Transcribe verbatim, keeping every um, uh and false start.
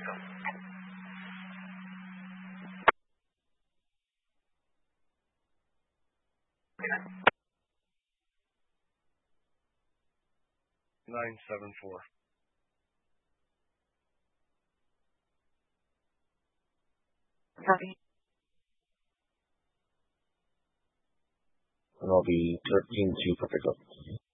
Nine seven four. Copy. And I'll be thirteen two for pickup.